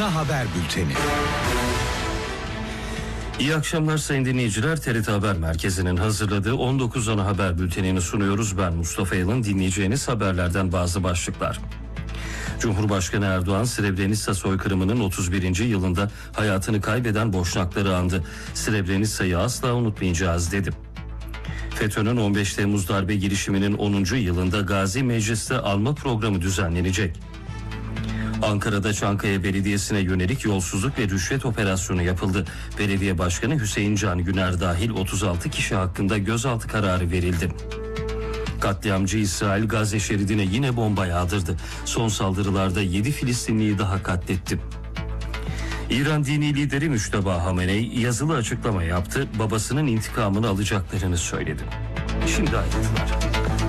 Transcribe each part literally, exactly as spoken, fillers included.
Ana Haber Bülteni. İyi akşamlar sayın dinleyiciler. T R T Haber Merkezi'nin hazırladığı on dokuz Ana Haber Bülteni'ni sunuyoruz. Ben Mustafa Yalın. Dinleyeceğiniz haberlerden bazı başlıklar. Cumhurbaşkanı Erdoğan, Srebrenica soykırımının otuz birinci yılında hayatını kaybeden Boşnakları andı. Srebrenica'yı asla unutmayacağız dedi. FETÖ'nün on beş Temmuz darbe girişiminin onuncu yılında Gazi Meclis'te anma programı düzenlenecek. Ankara'da Çankaya Belediyesi'ne yönelik yolsuzluk ve rüşvet operasyonu yapıldı. Belediye Başkanı Hüseyin Can Güner dahil otuz altı kişi hakkında gözaltı kararı verildi. Katliamcı İsrail Gazze şeridine yine bomba yağdırdı. Son saldırılarda yedi Filistinliyi daha katletti. İran dini lideri Müşteba Hamenei yazılı açıklama yaptı. Babasının intikamını alacaklarını söyledi. Şimdi ayrıntılar.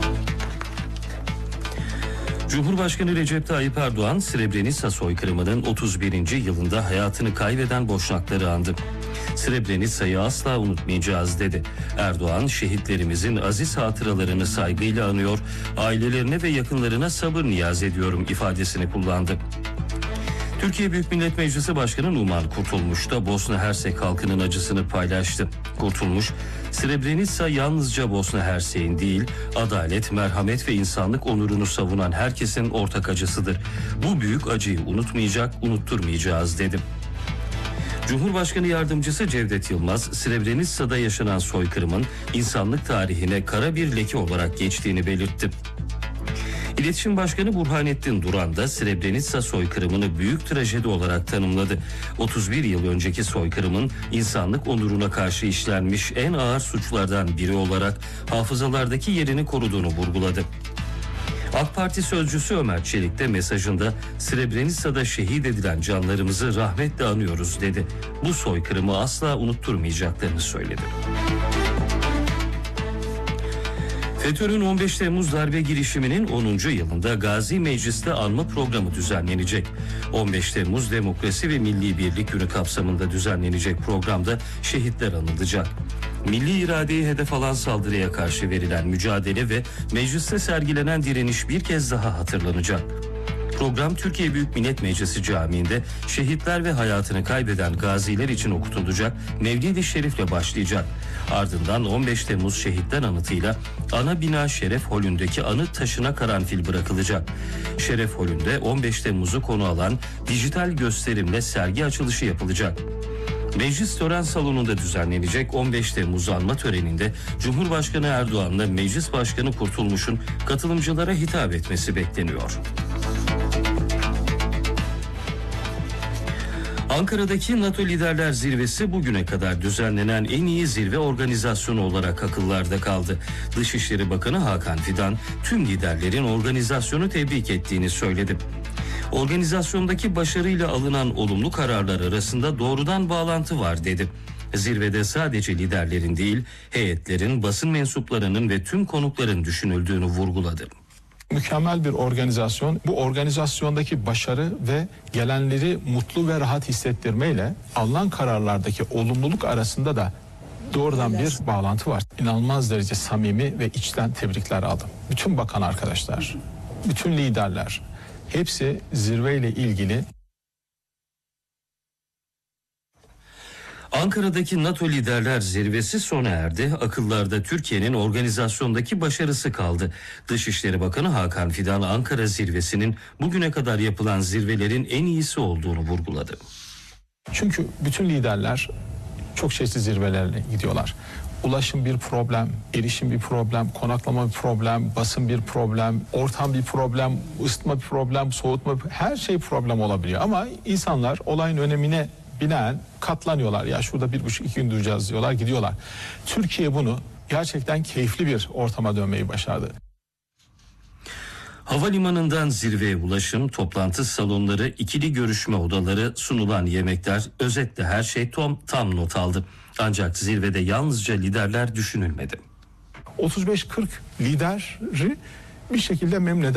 Cumhurbaşkanı Recep Tayyip Erdoğan, Srebrenica soykırımının otuz birinci yılında hayatını kaybeden Boşnakları andı. Srebrenica'yı asla unutmayacağız dedi. Erdoğan, şehitlerimizin aziz hatıralarını saygıyla anıyor, ailelerine ve yakınlarına sabır niyaz ediyorum ifadesini kullandı. Türkiye Büyük Millet Meclisi Başkanı Numan Kurtulmuş da Bosna Hersek halkının acısını paylaştı. Kurtulmuş, Srebrenica yalnızca Bosna Hersek'in değil, adalet, merhamet ve insanlık onurunu savunan herkesin ortak acısıdır. Bu büyük acıyı unutmayacak, unutturmayacağız dedi. Cumhurbaşkanı Yardımcısı Cevdet Yılmaz, Srebrenica'da yaşanan soykırımın insanlık tarihine kara bir leke olarak geçtiğini belirtti. İletişim Başkanı Burhanettin Duran da Srebrenica soykırımını büyük trajedi olarak tanımladı. otuz bir yıl önceki soykırımın insanlık onuruna karşı işlenmiş en ağır suçlardan biri olarak hafızalardaki yerini koruduğunu vurguladı. AK Parti sözcüsü Ömer Çelik de mesajında Srebrenica'da şehit edilen canlarımızı rahmetle anıyoruz dedi. Bu soykırımı asla unutturmayacaklarını söyledi. FETÖ'nün on beş Temmuz darbe girişiminin onuncu yılında Gazi Meclis'te anma programı düzenlenecek. on beş Temmuz Demokrasi ve Milli Birlik Günü kapsamında düzenlenecek programda şehitler anılacak. Milli iradeyi hedef alan saldırıya karşı verilen mücadele ve mecliste sergilenen direniş bir kez daha hatırlanacak. Program Türkiye Büyük Millet Meclisi Camii'nde şehitler ve hayatını kaybeden gaziler için okutulacak Mevlid-i Şerif'le başlayacak. Ardından on beş Temmuz şehitler anıtıyla ana bina Şeref Holü'ndeki anıt taşına karanfil bırakılacak. Şeref Holü'nde on beş Temmuz'u konu alan dijital gösterimle sergi açılışı yapılacak. Meclis tören salonunda düzenlenecek on beş Temmuz anma töreninde Cumhurbaşkanı Erdoğan'la Meclis Başkanı Kurtulmuş'un katılımcılara hitap etmesi bekleniyor. Ankara'daki NATO Liderler Zirvesi bugüne kadar düzenlenen en iyi zirve organizasyonu olarak akıllarda kaldı. Dışişleri Bakanı Hakan Fidan tüm liderlerin organizasyonu tebrik ettiğini söyledi. Organizasyondaki başarıyla alınan olumlu kararlar arasında doğrudan bağlantı var dedi. Zirvede sadece liderlerin değil, heyetlerin, basın mensuplarının ve tüm konukların düşünüldüğünü vurguladı. Mükemmel bir organizasyon. Bu organizasyondaki başarı ve gelenleri mutlu ve rahat hissettirmeyle alınan kararlardaki olumluluk arasında da doğrudan bir bağlantı var. İnanılmaz derece samimi ve içten tebrikler aldım. Bütün bakan arkadaşlar, bütün liderler, hepsi zirveyle ilgili. Ankara'daki NATO Liderler Zirvesi sona erdi. Akıllarda Türkiye'nin organizasyondaki başarısı kaldı. Dışişleri Bakanı Hakan Fidan Ankara Zirvesi'nin bugüne kadar yapılan zirvelerin en iyisi olduğunu vurguladı. Çünkü bütün liderler çok çeşitli zirvelerle gidiyorlar. Ulaşım bir problem, erişim bir problem, konaklama bir problem, basın bir problem, ortam bir problem, ısıtma bir problem, soğutma bir, her şey problem olabiliyor. Ama insanlar olayın önemine binaen katlanıyorlar. Ya şurada bir buçuk iki gün duracağız diyorlar, gidiyorlar. Türkiye bunu gerçekten keyifli bir ortama dönmeyi başardı. Havalimanından zirveye ulaşım, toplantı salonları, ikili görüşme odaları, sunulan yemekler, özetle her şey tam, tam not aldı. Ancak zirvede yalnızca liderler düşünülmedi. otuz beş kırk lideri bir şekilde memnun eden